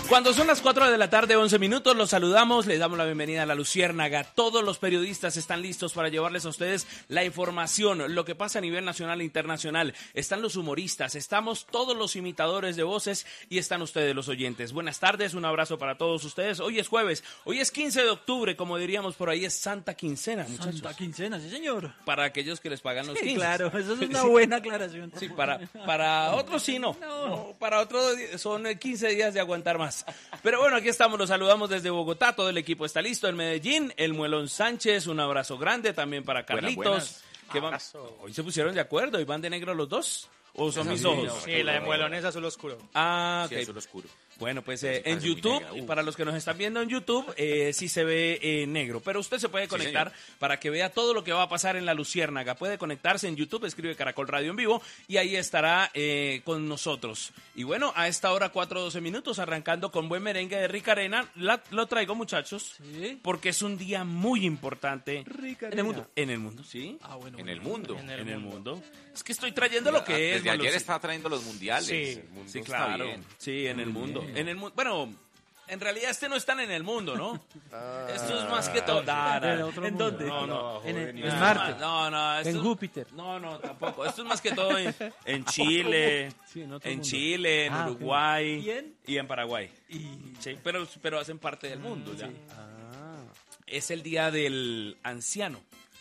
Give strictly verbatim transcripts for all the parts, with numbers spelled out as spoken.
Cuando son las cuatro de la tarde, once minutos, los saludamos, les damos la bienvenida a La Luciérnaga. Todos los periodistas están listos para llevarles a ustedes la información, lo que pasa a nivel nacional e internacional. Están los humoristas, estamos todos los imitadores de voces y están ustedes los oyentes. Buenas tardes, un abrazo para todos ustedes. Hoy es jueves, hoy es quince de octubre, como diríamos por ahí, es Santa Quincena, muchachos. Santa Quincena, sí señor. Para aquellos que les pagan los Sí, quince. claro, eso es una buena aclaración. Sí, para, para otros sí no. No. No, para otros son quince días de aguantar más. Pero bueno, aquí estamos, los saludamos desde Bogotá, todo el equipo está listo. En Medellín, el Muelón Sánchez, un abrazo grande también para Carlitos. Buenas, que van- hoy se pusieron de acuerdo y van de negro los dos. ¿O son mis ojos? Sí, la de Muelón es azul oscuro. Ah, ok. Sí, azul oscuro. Bueno, pues eh, Sí, en parece muy YouTube, negra, uh. para los que nos están viendo en YouTube, eh, sí se ve eh, negro, pero usted se puede conectar para que vea todo lo que va a pasar en La Luciérnaga. Puede conectarse en YouTube, escribe Caracol Radio en vivo y ahí estará eh, con nosotros. Y bueno, a esta hora, cuatro doce minutos, arrancando con buen merengue de Rica Arena, la- lo traigo, muchachos, Sí. porque es un día muy importante en el mundo. En el mundo, ¿sí. Ah, bueno. En el mundo. En el, mundo. Es que estoy trayendo lo que es. Desde ayer Malucito. está trayendo los mundiales. Sí, El mundo sí, está claro. bien. Sí, en el mundo. En el mundo. Bueno, en realidad este no están en el mundo, ¿no? Esto es más que todo. No, no. En otro ¿En mundo. dónde? No, no. En, el- Esto en es Marte. más- No, no. esto En es- Júpiter. No, no, tampoco. Esto es más que todo en, en Chile, Sí, en otro en mundo. Chile, en Ah, ok. Uruguay ¿Y en? y en Paraguay. Y... Sí, pero, pero hacen parte del mundo ya. Ah. Es el día del anciano,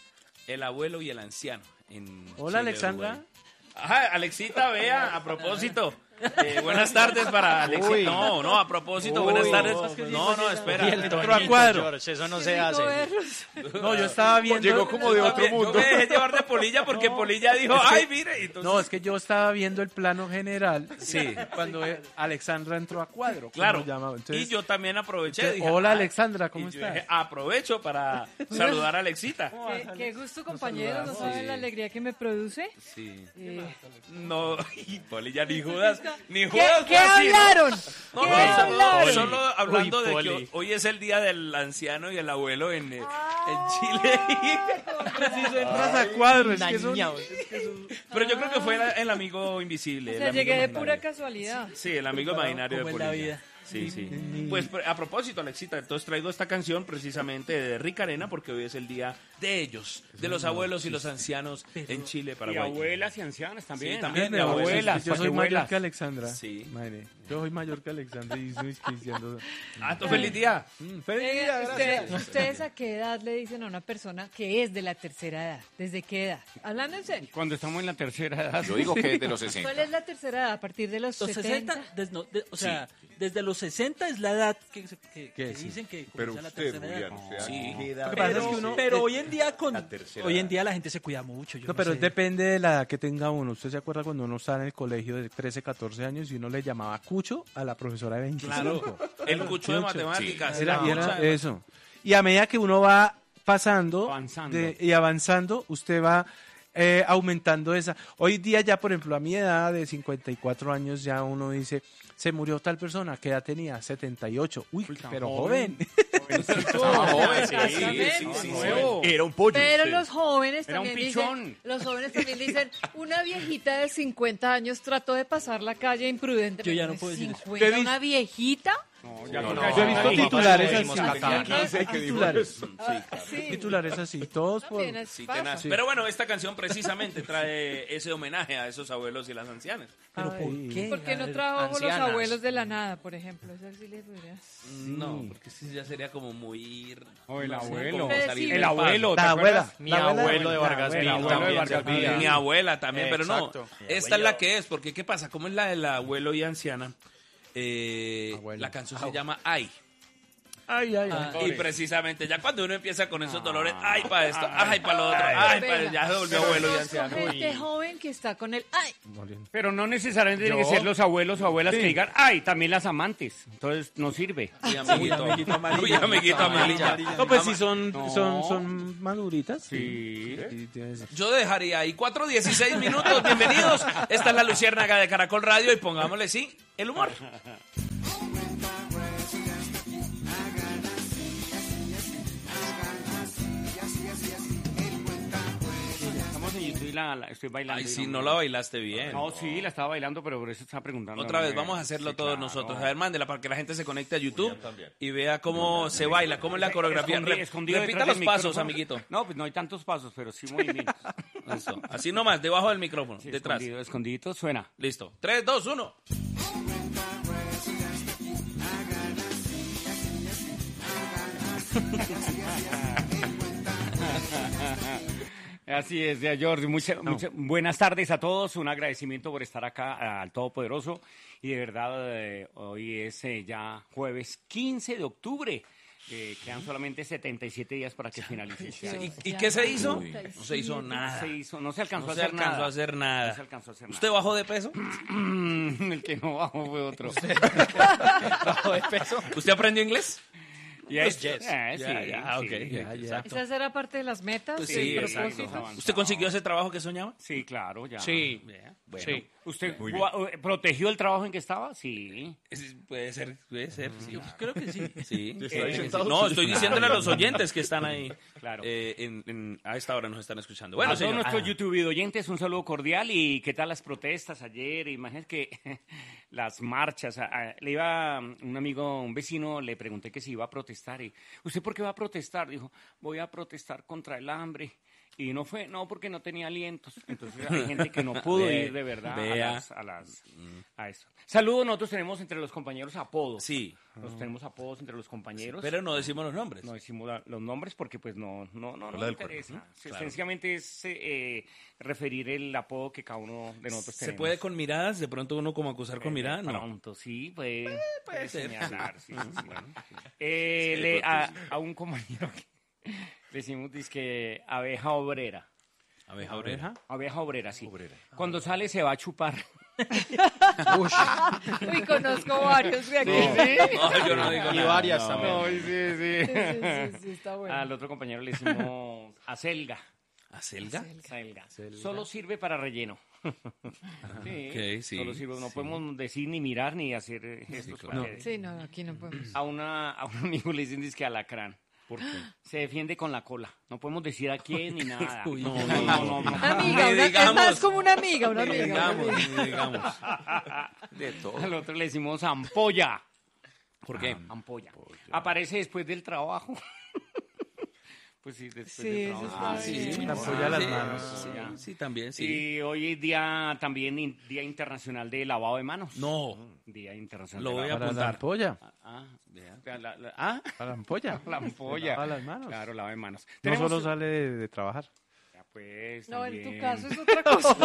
el abuelo y el anciano. En Hola, Chile, Alexandra. Uruguay. Ajá, Alexita, vea, a propósito. Eh, buenas tardes para Alexita. Uy. No, no, a propósito, Uy. buenas tardes. No, No, no, espera. Y el Entró a tonito, cuadro. George, eso no se hace. No, yo estaba viendo. Llegó como de Yo otro también- mundo. Yo me dejé llevar de Polilla porque Polilla dijo, ay, mire. y entonces- No, es que yo estaba viendo el plano general. Sí. Cuando eh, Alexandra entró a cuadro. como Claro. llamaba. Entonces, y yo también aproveché. entonces, dije, hola, ah, Alexandra, ¿cómo y yo estás? dije, aprovecho para saludar a Alexita. Qué, qué gusto, compañeros. No saben la alegría que me produce. Sí. Eh, No, y Polilla ni Judas, ni ¿Qué, Judas qué fue así, ¿no? hablaron? No, ¿Qué no, solo, hablaron? solo hablando Uy, de Poli. que hoy- hoy es el día del anciano y el abuelo en, eh, en Chile. Preciso, entras a cuadro. Es que son- Dañados. Pero yo creo que fue la- el amigo invisible. O el sea, amigo llegué de imaginario. pura casualidad. Sí, el amigo imaginario como de en la Polilla. vida. Sí, sí. Pues a propósito, Alexita, entonces traigo esta canción precisamente de Rica Arena porque hoy es el día de ellos, de los abuelos y los ancianos en Chile, Y Paraguay. abuelas y ancianas también. Sí, también. Mi de abuela, abuelas, yo soy mayor abuelas. que Alexandra. Sí. Madre, yo soy mayor que Alexandra y estoy diciendo. Ah, tu feliz día. Mm, feliz Eh, día, usted- gracias. ¿Ustedes a qué edad le dicen a una persona que es de la tercera edad? ¿Desde qué edad? Hablando en serio. Cuando estamos en la tercera edad. Yo digo que es de los sesenta. ¿Cuál es la tercera edad? ¿A partir de los, Los setenta? sesenta, des- no, de- o sea, desde los sesenta es la edad que, se- que- ¿Qué? que Sí. dicen que Pero comienza la usted, tercera edad. Julián, usted, Sí. ¿qué edad? Lo que pasa Pero, es que uno- pero eh, hoy en día con la tercera hoy en edad. día la gente se cuida mucho. Yo No, pero sé. depende de la edad que tenga uno. ¿Usted se acuerda cuando uno estaba en el colegio de trece, catorce años y uno le llamaba cucho a la profesora de veinticinco? Claro, el cucho de matemáticas. Era, la era cucha de- eso. Y a medida que uno va pasando Avanzando. de- y avanzando, usted va eh, aumentando esa. Hoy día ya, por ejemplo, a mi edad de cincuenta y cuatro años, ya uno dice, se murió tal persona, ¿qué edad tenía? setenta y ocho. Uy, Uy, tan pero joven. joven. Estaba joven, sí, Exactamente. sí, sí, sí. Nuevo. Era un pollo. Pero los jóvenes Era un también pichón. dicen, los jóvenes también dicen, una viejita de cincuenta años trató de pasar la calle imprudente. Yo ya no puedo decir eso. ¿cincuenta? Yo he ¿Una viejita? No, ya No, toca- no, Yo he visto Ay, titulares papá, así. seguimos acá. quince que dijo Titulares. eso. Sí. Titulares así, todos por... También es Sí, pasa. tenaz. Sí. Pero bueno, esta canción precisamente trae ese homenaje a esos abuelos y las ancianas. ¿Pero Ay, por qué? ¿Por qué A no ver, trajo los ancianas. abuelos de la nada, por ejemplo? Eso sí le podría... No, porque sí ya sería como muy... O el no sé, abuelo. como Pero salir sí. del El paso. abuelo, ¿te La acuerdas? abuela. Mi La abuela abuelo de Vargas El Villa. abuelo de También, Vargas también. Villa. Mi abuela también, pero no. Exacto. Esta es la que es, porque ¿qué pasa? Como es la del abuelo y anciana, eh, Abuelo. la canción se llama Ay. Ay, ay, Ah, ay. Y precisamente ya cuando uno empieza con esos dolores, ay para esto, ay para lo otro, ay para Venga. ya se volvió abuelo y Conozco anciano. gente joven que está con el... ¡Ay! Pero no necesariamente tienen Yo- que ser los abuelos o abuelas que digan, ay, también las amantes. Entonces no sirve. Uy, amiguito, Uy, amiguito amarillo. Uy, amiguito amarillo. No, pues sí son, No. son, son maduritas. Sí. Sí, tienes- Yo dejaría ahí cuatro dieciséis minutos. Bienvenidos. Esta es la Luciérnaga de Caracol Radio y pongámosle, sí, el humor. Estamos en YouTube la, la- estoy bailando. Ay, y sí, no la bailaste bien. No, sí, la estaba bailando, pero por eso estaba preguntando. Otra vez, Eh, vamos a hacerlo sí, todos claro. nosotros. A ver, mándela para que la gente se conecte a YouTube y vea cómo se baila, cómo es la coreografía. Escondi- Re- escondido Repita detrás los del pasos, micrófono. amiguito. No, pues no hay tantos pasos, pero sí movimientos. Eso. Así nomás, debajo del micrófono, Sí, detrás. Escondido, escondidito suena. Listo. tres, dos, uno. Así es, ya George. Mucha- mucha- buenas tardes a todos. Un agradecimiento por estar acá al Todopoderoso. Y de verdad, eh, hoy es eh, ya jueves quince de octubre. Eh, quedan solamente setenta y siete días para que finalice. este año. ¿Y, y qué se hizo? No se hizo No nada. se hizo, no se alcanzó No a se hacer alcanzó nada. a hacer nada. No se alcanzó a hacer ¿Usted nada. bajó de peso? El que no bajó fue otro. Bajo de peso. ¿Usted aprendió inglés? Yes, yes. Eh, Ya, sí, ya, ok, sí. ya, ya. ¿Esa será parte de las metas, Pues del sí, propósito? exacto. ¿Usted consiguió ese trabajo que soñaba? Sí, claro, ya. Sí, Bueno, sí. ¿Usted Muy bien. gua- eh, protegió el trabajo en que estaba? Sí. es- puede ser, puede ser, sí. Creo que sí. Sí. está Eh, diciendo- no, estoy diciéndole a los oyentes que están ahí. Claro. eh, en- en- a esta hora nos están escuchando. Bueno, Bueno, a todos señor. nuestros Ah, YouTube oyentes, un saludo cordial. ¿Y qué tal las protestas ayer? Imagínense que las marchas. a- a- le iba un amigo, un vecino, le pregunté que si iba a protestar. Y, ¿usted por qué va a protestar? Dijo, voy a protestar contra el hambre. Y no fue, no, porque no tenía alientos. Entonces hay gente que no pudo Ve- ir de verdad a vea. las, a las- a eso. Saludos, nosotros tenemos entre los compañeros apodos. Sí, Nosotros tenemos apodos entre los compañeros. pero no decimos los nombres. No decimos la- los nombres porque pues no no no, no la me del interesa. cuerpo, Sí, Claro. Sencillamente es eh, referir el apodo que cada uno de nosotros ¿Se tenemos. puede con miradas? ¿De pronto uno como acusar con mirada? No. Pronto, sí, puede, puede ser. señalar, sí, sí, sí. Eh, Sí, le- pronto a, sí. a un compañero que le decimos dizque abeja obrera. Abeja oreja. Abeja obrera, sí. Cuando sale se va a chupar. Uy, conozco varios de aquí. No, yo no digo Y nada. varias No. también. sí, Sí, sí, sí, sí, está bueno. Al otro compañero le decimos acelga. ¿A Selga? Selga. Solo sirve para relleno. Sí, Ok, sí, solo sirve. No sí. podemos decir ni mirar ni hacer eh, gestos. claro. porque Sí, no, aquí no podemos. a, una, a un amigo le dicen que alacrán. ¿Por qué? Se defiende con la cola. No podemos decir a quién ni nada. Uy, no, no, no, no, no. Amiga, Ni una, es digamos. más como una amiga, una Ni amiga. una digamos, amiga. ni digamos. De todo. Al otro le decimos ampolla. ¿Por qué? Ampolla. Aparece después del trabajo. Pues sí, después Sí, del eso trabajo. está Sí, bien. La apoya las sí, manos. Sí, sí, también, sí. Y hoy es día también in- Día Internacional de Lavado de Manos. No, Día Internacional Lo de voy a Lavado. Para la apuntar. ampolla. Ah, vea, la- la- ah, Para la ampolla. la ampolla. Lava las manos. Claro, lava de manos. No Tenemos- solo sale de, de trabajar. Ya, pues, No, en tu también. caso es otra cosa.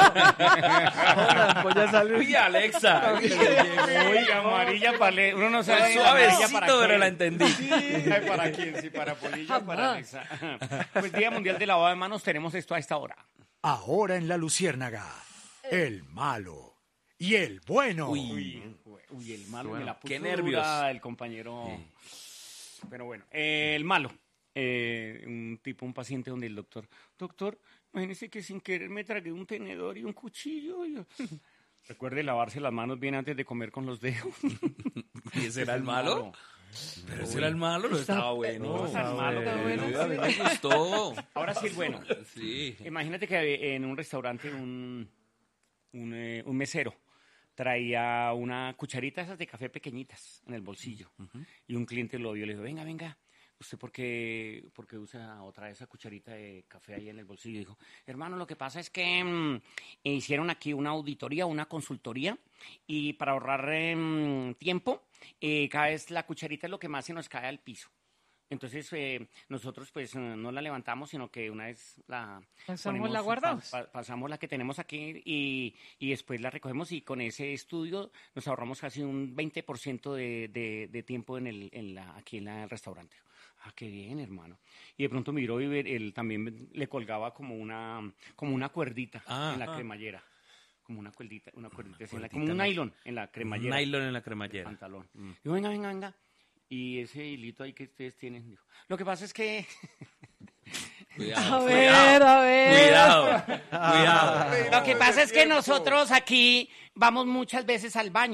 La ampolla sale. Uy, Alexa. Uy, amarilla para le- uno no sabe Fue ni la amarilla suavecito, para pero quién. la entendí. Ay, ¿para quién? Sí, para Polilla o para Jamás. Alexa. Pues Día Mundial de Lavado de Manos tenemos esto a esta hora. Ahora en la Luciérnaga, el malo y el bueno. Uy, uy, el malo me la puso qué nervios. dura el compañero. Pero bueno, eh, el malo. Eh, un tipo, un paciente donde el doctor, doctor, imagínese que sin querer me tragué un tenedor y un cuchillo. y yo- Recuerde lavarse las manos bien antes de comer con los dedos. ¿Y ese era el malo? Pero ese era el malo, no estaba bueno. No, está malo. Está bueno, A mí me gustó. Ahora sí el bueno. Sí. Imagínate que en un restaurante un, un, eh, un mesero traía una cucharita esas de café pequeñitas en el bolsillo. Y un cliente lo vio y le dijo, venga, venga, ¿usted por qué, por qué usa otra esa cucharita de café ahí en el bolsillo? Y dijo, hermano, lo que pasa es que mm, hicieron aquí una auditoría, una consultoría, y para ahorrar em, tiempo, eh, cada vez la cucharita es lo que más se nos cae al piso. Entonces, eh, nosotros pues eh, no la levantamos, sino que una vez la Pasamos, ponemos- la guardamos. pa- pa- pasamos la que tenemos aquí y, y después la recogemos y con ese estudio nos ahorramos casi un veinte por ciento de, de, de tiempo en el, en la, aquí en la- el restaurante. Ah, qué bien, hermano. Y de pronto miró y ver- él también le colgaba como una, como una cuerdita Ah. en la Ah. cremallera. Como una cuerdita, una cuerdita, así en la- como un nylon en la cremallera. Nylon en la El cremallera. pantalón. Dijo, venga, venga, venga. Y ese hilito ahí que ustedes tienen, dijo, lo que pasa es que... Cuidado, A ver, a ver. cuidado, cuidado. Lo que pasa es que nosotros aquí vamos muchas veces al baño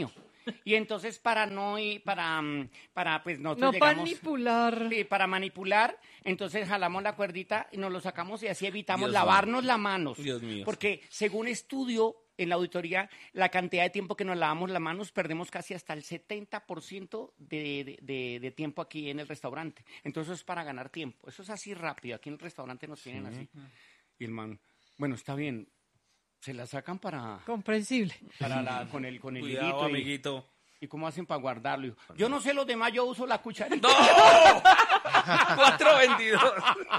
Y entonces para no ir, para, mm, para pues nosotros No llegamos... manipular. Sí, para manipular, entonces jalamos la cuerdita y nos lo sacamos y así evitamos Dios lavarnos las manos. Dios mío. Porque según estudio en la auditoría, la cantidad de tiempo que nos lavamos las manos, perdemos casi hasta el setenta por ciento de, de, de, de tiempo aquí en el restaurante. Entonces eso es para ganar tiempo. Eso es así rápido. Aquí en el restaurante nos tienen así. Y el man, bueno, está bien. Se la sacan para, Comprensible. para la, con el, con el Cuidado, hilito y- amiguito. ¿Y cómo hacen para guardarlo? Yo no sé los demás, yo uso la cucharita. ¡No! cuatro veintidós.